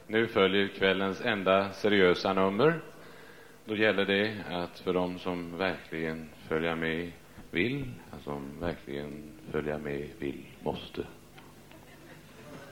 Nu följer kvällens enda seriösa nummer. Då gäller det att för de som verkligen följa med vill, måste